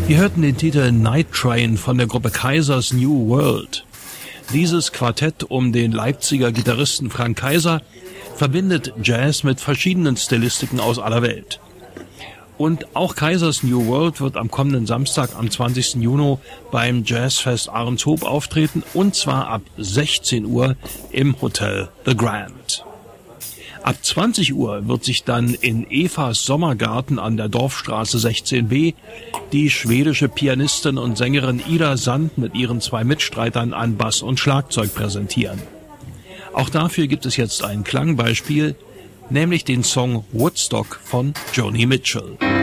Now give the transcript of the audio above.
Wir hörten den Titel Night Train von der Gruppe Kaisers New World. Dieses Quartett um den Leipziger Gitarristen Frank Kaiser verbindet Jazz mit verschiedenen Stilistiken aus aller Welt. Und auch Kaisers New World wird am kommenden Samstag, am 20. Juni, beim Jazzfest Ahrenshoop auftreten, und zwar ab 16 Uhr im Hotel The Grand. Ab 20 Uhr wird sich dann in Evas Sommergarten an der Dorfstraße 16b die schwedische Pianistin und Sängerin Ida Sand mit ihren 2 Mitstreitern an Bass und Schlagzeug präsentieren. Auch dafür gibt es jetzt ein Klangbeispiel, nämlich den Song Woodstock von Joni Mitchell.